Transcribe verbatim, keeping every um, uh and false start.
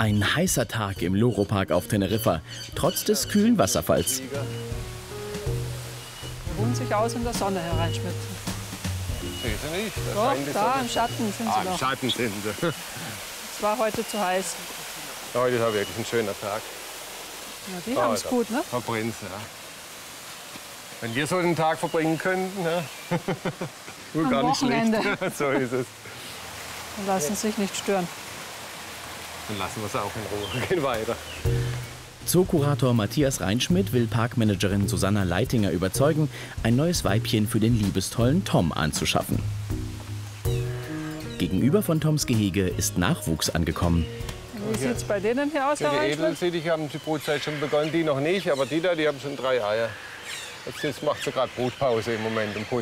Ein heißer Tag im Loro-Park auf Teneriffa, trotz des kühlen Wasserfalls. Die ruhen sich aus in der Sonne hereinschmitzen. Sehe sie nicht. Da Doch, scheint die da Sonne. im Schatten sind Ah, sie im noch. Schatten sind sie. Es war heute zu heiß. Heute ist auch wirklich ein schöner Tag. Ja, die Ah, haben es da gut, ne? verbrennt's, ja. Wenn wir so einen Tag verbringen könnten, ne? Nur Am gar nicht Wochenende. schlecht. So ist es. Und lassen sich nicht stören. Dann lassen wir es auch in Ruhe. Gehen weiter. Zookurator Matthias Reinschmidt will Parkmanagerin Susanna Leitinger überzeugen, ein neues Weibchen für den liebestollen Tom anzuschaffen. Gegenüber von Toms Gehege ist Nachwuchs angekommen. Wie sieht es bei denen hier aus, Für Herr die Reinschmidt? Edelsittiche haben die Brutzeit schon begonnen, die noch nicht, aber die da, die haben schon drei Eier. Jetzt macht sie gerade Brutpause im Moment und